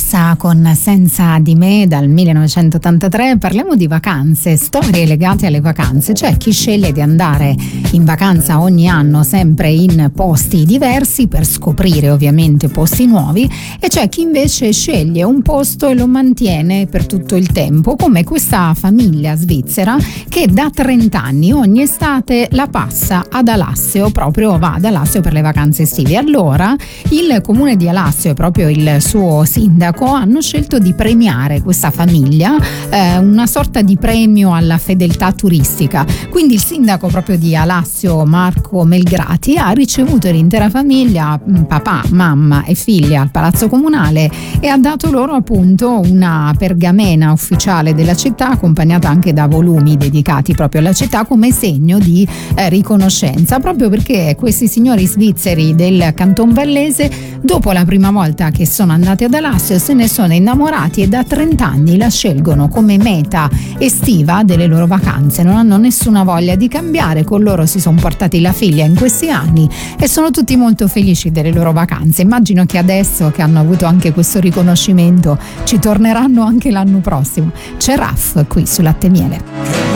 Roxa con Senza di me dal 1983. Parliamo di vacanze, storie legate alle vacanze. C'è chi sceglie di andare in vacanza ogni anno sempre in posti diversi per scoprire ovviamente posti nuovi, e c'è chi invece sceglie un posto e lo mantiene per tutto il tempo, come questa famiglia svizzera che da 30 anni ogni estate la passa ad Alassio, proprio va ad Alassio per le vacanze estive. Allora il comune di Alassio e proprio il suo sindaco hanno scelto di premiare questa famiglia, una sorta di premio alla fedeltà turistica. Quindi il sindaco proprio di Alassio, Marco Melgrati, ha ricevuto l'intera famiglia, papà, mamma e figlia, al palazzo comunale e ha dato loro appunto una pergamena ufficiale della città, accompagnata anche da volumi dedicati proprio alla città, come segno di riconoscenza, proprio perché questi signori svizzeri del Canton Vallese, dopo la prima volta che sono andati ad Alassio, se ne sono innamorati e da 30 anni la scelgono come meta estiva delle loro vacanze. Non hanno nessuna voglia di cambiare, con loro si sono portati la figlia in questi anni e sono tutti molto felici delle loro vacanze. Immagino che adesso che hanno avuto anche questo riconoscimento ci torneranno anche l'anno prossimo. C'è Raff qui su Latte e Miele.